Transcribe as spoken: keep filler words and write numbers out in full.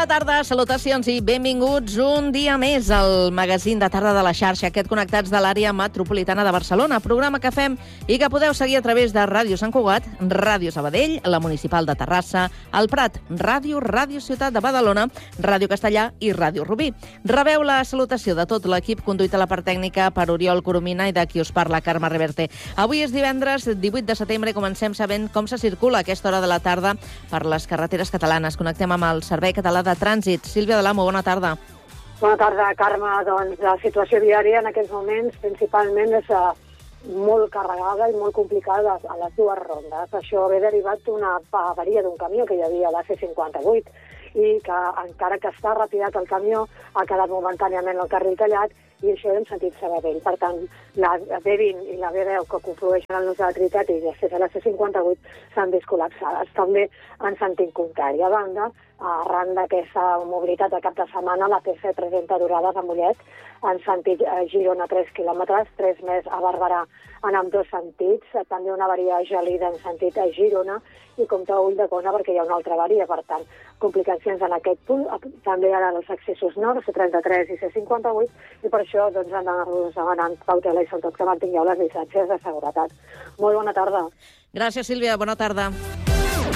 Bona tarda, salutacions i benvinguts un dia més al magazín de tarda de la xarxa, aquest Connectats de l'àrea metropolitana de Barcelona, programa que fem i que podeu seguir a través de Ràdio Sant Cugat, Ràdio Sabadell, la Municipal de Terrassa, el Prat, Ràdio, Ràdio Ciutat de Badalona, Ràdio Castellà i Ràdio Rubí. Rebeu la salutació de tot l'equip conduït a la part tècnica per Oriol Coromina i de qui us parla, Carme Reverte. Avui és divendres divuit de setembre i comencem sabent com se circula a aquesta hora de la tarda per les carreteres catalanes. Connectem amb el Servei Català de Trànsit. Sílvia Dalamo, bona tarda. Bona tarda, Carme. Doncs la situació viària en aquests moments principalment és uh, molt carregada i molt complicada a les dues rondes. Això ve derivat d'una avaria d'un camió que hi havia a la C cinquanta-vuit i que encara que està retirat el camió ha quedat momentàniament el carril tallat i això en sentit Sabadell. Per tant, la B vint i la B deu que conflueixen al nus de la Trinitat i l'accés a la C cinquanta-vuit s'han vist col·lapsades. També en sentit contrari. A banda, arran d'aquesta mobilitat de cap de setmana, la P C presenta durades a Mollet en sentit Girona tres quilòmetres, tres més a Barberà en ambdós sentits, també una avaria gelida en sentit a Girona i compte a Ulldecona perquè hi ha una altra avaria, per tant, complicacions en aquest punt, també ara els accessos nord, C trenta-tres i C cinquanta-vuit, i per això doncs, han d'anar-los demanant cautela i sobretot que mantingueu les distàncies de seguretat. Molt bona tarda. Gràcies, Sílvia. Bona tarda.